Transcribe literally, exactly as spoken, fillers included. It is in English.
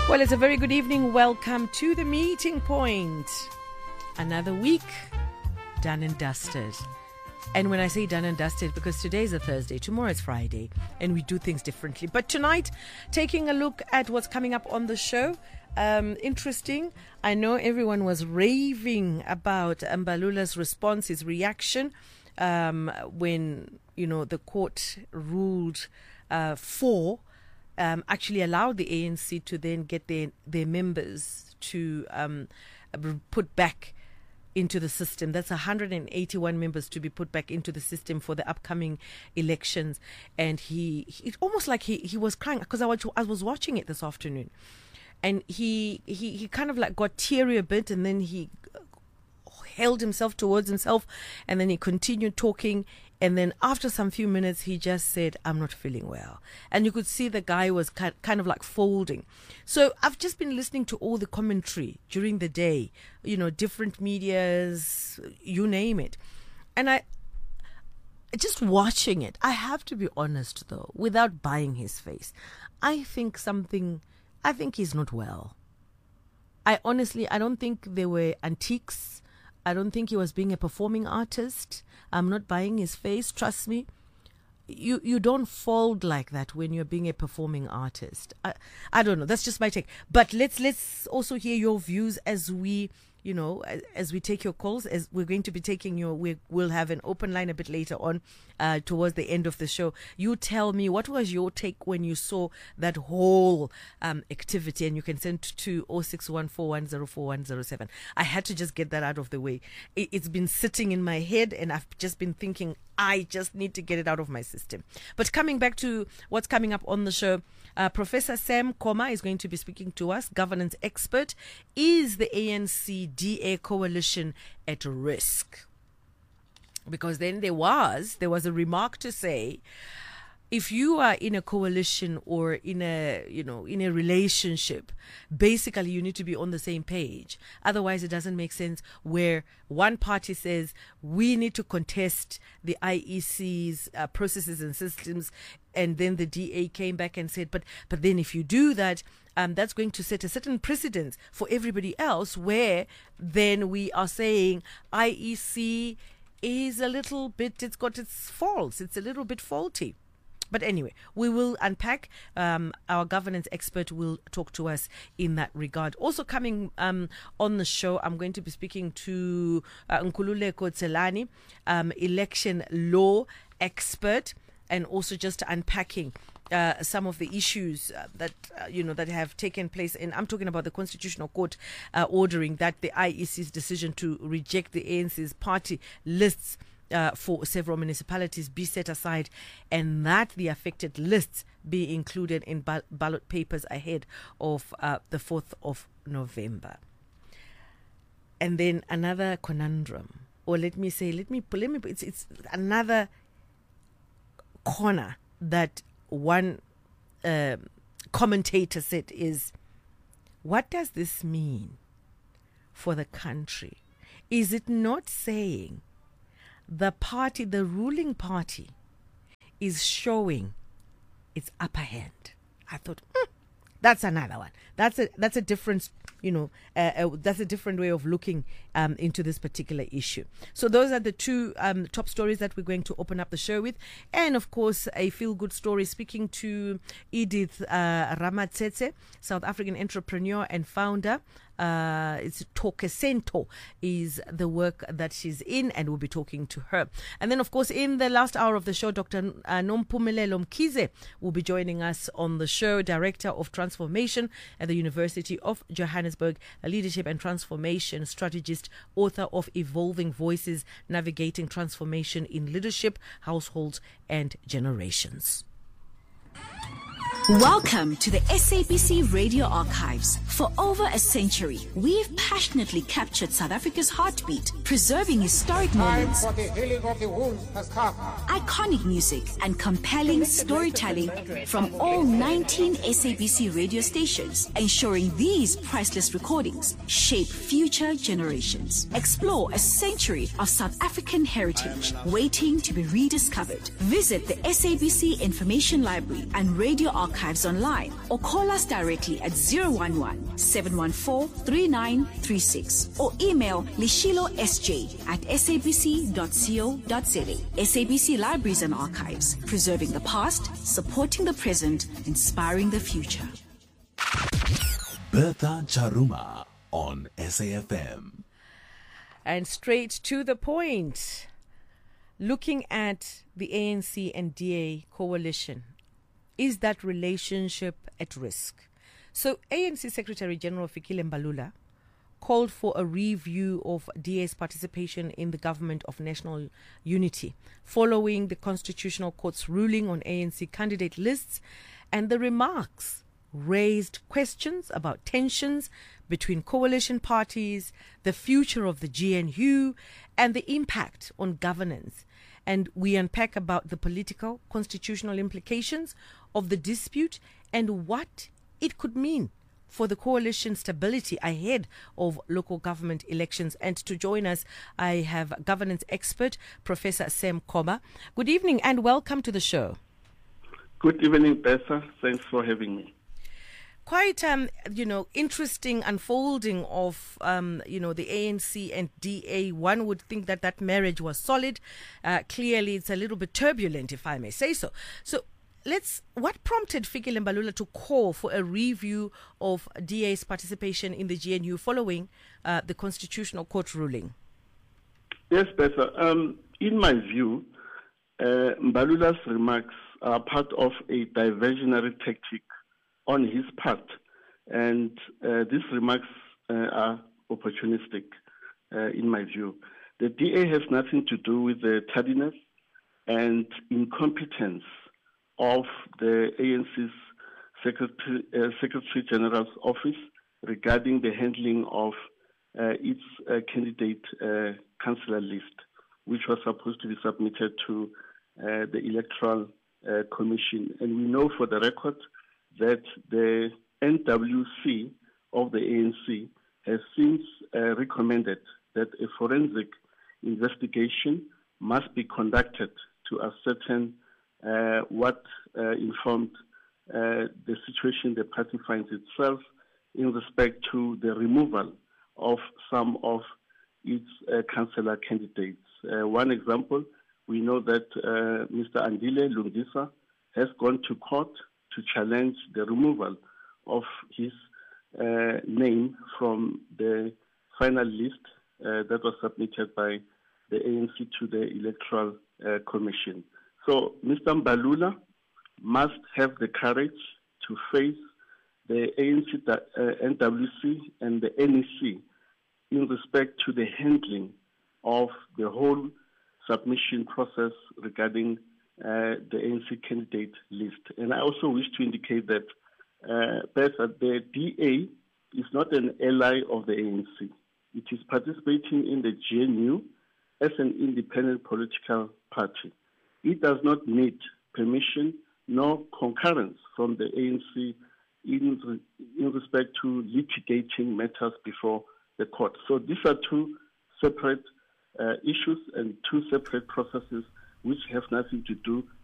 Well, it's a very good evening. Welcome to the meeting point. Another week done and dusted. And when I say done and dusted, because today's a Thursday, tomorrow is Friday, and we do things differently. But tonight, taking a look at what's coming up on the show. Um, interesting. I know everyone was raving about Mbalula's response, his reaction, um, when, you know, the court ruled uh, for Um, actually allowed the A N C to then get their, their members to um, put back into the system. That's one hundred eighty-one members to be put back into the system for the upcoming elections. And he, he it almost like he, he was crying, because I was, I was watching it this afternoon. And he, he, he kind of like got teary a bit, and then he held himself towards himself, and then he continued talking. And then after some few minutes, he just said, "I'm not feeling well." And you could see the guy was kind of like folding. So I've just been listening to all the commentary during the day, you know, different medias, you name it. And I, just watching it, I have to be honest though, without buying his face, I think something, I think he's not well. I honestly, I don't think there were antiques. I don't think he was being a performing artist. I'm not buying his face. Trust me. You you don't fold like that when you're being a performing artist. I, I don't know. That's just my take. But let's let's also hear your views as we, you know, as, as we take your calls. As we're going to be taking your, we we'll have an open line a bit later on, uh, towards the end of the show. You tell me, what was your take when you saw that whole um, activity? And you can send to oh six one four one oh four one oh seven. I had to just get that out of the way. It, it's been sitting in my head, and I've just been thinking, I just need to get it out of my system. But coming back to what's coming up on the show, uh, Professor Sam Koma is going to be speaking to us, governance expert. Is the A N C D A coalition at risk? Because then there was, there was a remark to say, if you are in a coalition or in a, you know, in a relationship, basically you need to be on the same page. Otherwise, it doesn't make sense where one party says we need to contest the I E C's uh, processes and systems, and then the D A came back and said, but but then if you do that, um, that's going to set a certain precedence for everybody else, where then we are saying I E C is a little bit, it's got its faults, it's a little bit faulty. But anyway, we will unpack. Um, our governance expert will talk to us in that regard. Also coming um, on the show, I'm going to be speaking to uh, Nkululeko Tselane, um, election law expert, and also just unpacking uh, some of the issues uh, that uh, you know that have taken place. And I'm talking about the Constitutional Court uh, ordering that the I E C's decision to reject the A N C's party lists Uh, for several municipalities be set aside, and that the affected lists be included in ba- ballot papers ahead of uh, the fourth of November. And then another conundrum, or let me say, let me let me it's it's another corner that one uh, commentator said is, what does this mean for the country? Is it not saying the party, the ruling party, is showing its upper hand? I thought, mm, that's another one. That's a that's a different, you know, uh, uh, that's a different way of looking um, into this particular issue. So those are the two um, top stories that we're going to open up the show with, and of course a feel-good story. Speaking to Edith uh, Ramatsetse, South African entrepreneur and founder. Uh, it's Tokesento is the work that she's in, and we'll be talking to her. And then, of course, in the last hour of the show, Doctor Uh, Nompumelelo Mkhize will be joining us on the show, Director of Transformation at the University of Johannesburg, a leadership and transformation strategist, author of Evolving Voices, Navigating Transformation in Leadership, Households and Generations. Welcome to the S A B C Radio Archives. For over a century, we've passionately captured South Africa's heartbeat, preserving historic moments, Time for the healing of the wounds has come. iconic music, and compelling storytelling from all nineteen S A B C radio stations, ensuring these priceless recordings shape future generations. Explore a century of South African heritage waiting to be rediscovered. Visit the S A B C Information Library and Radio Archives archives online or call us directly at zero one one, seven one four, three nine three six or email lishilosj at sabc dot co dot za. S A B C Libraries and Archives, preserving the past, supporting the present, inspiring the future. Bertha Charuma on S A F M. And straight to the point, looking at the A N C and D A coalition, is that relationship at risk? So A N C Secretary General Fikile Mbalula called for a review of D A's participation in the government of national unity following the Constitutional Court's ruling on A N C candidate lists, and the remarks raised questions about tensions between coalition parties, the future of the G N U, and the impact on governance. And we unpack about the political, constitutional implications of the dispute and what it could mean for the coalition stability ahead of local government elections. And to join us, I have governance expert, Professor Sam Khoma. Good evening and welcome to the show. Good evening, Bessa. Thanks for having me. Quite, um, you know, interesting unfolding of, um, you know, the A N C and D A. One would think that that marriage was solid. Uh, clearly, it's a little bit turbulent, if I may say so. So let's, what prompted Fikile Mbalula to call for a review of D A's participation in the G N U following uh, the Constitutional Court ruling? Yes, Bessa. Um, in my view, uh, Mbalula's remarks are part of a diversionary tactic on his part, and uh, these remarks uh, are opportunistic, uh, in my view. The D A has nothing to do with the tardiness and incompetence of the A N C's Secretary, uh, Secretary General's office regarding the handling of uh, its uh, candidate uh, councillor list, which was supposed to be submitted to uh, the Electoral uh, Commission. And we know for the record that the N W C of the A N C has since uh, recommended that a forensic investigation must be conducted to ascertain uh, what uh, informed uh, the situation the party finds itself in respect to the removal of some of its uh, councillor candidates. Uh, one example, we know that uh, Mister Andile Lungisa has gone to court to challenge the removal of his uh, name from the final list uh, that was submitted by the A N C to the Electoral uh, Commission. So Mister Mbalula must have the courage to face the A N C, uh, N W C and the N E C in respect to the handling of the whole submission process regarding Uh, the A N C candidate list. And I also wish to indicate that uh, the D A is not an ally of the A N C. It is participating in the G N U as an independent political party. It does not need permission nor concurrence from the A N C in, in respect to litigating matters before the court. So these are two separate uh, issues and two separate processes which have nothing to do